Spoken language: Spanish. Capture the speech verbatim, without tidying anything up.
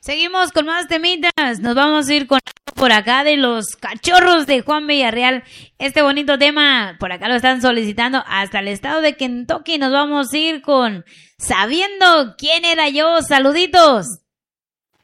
Seguimos con más temitas. Nos vamos a ir con por acá de los Cachorros de Juan Villarreal. Este bonito tema, por acá lo están solicitando hasta el estado de Kentucky. Nos vamos a ir con Sabiendo quién era yo. Saluditos.